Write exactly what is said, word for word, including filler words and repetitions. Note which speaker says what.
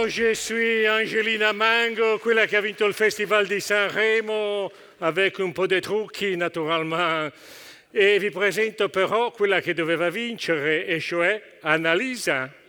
Speaker 1: Bonjour, je suis Angelina Mango, quella che ha vinto il Festival di Sanremo avec un po' di trucchi naturalmente. E vi presento però quella che doveva vincere, e cioè Annalisa.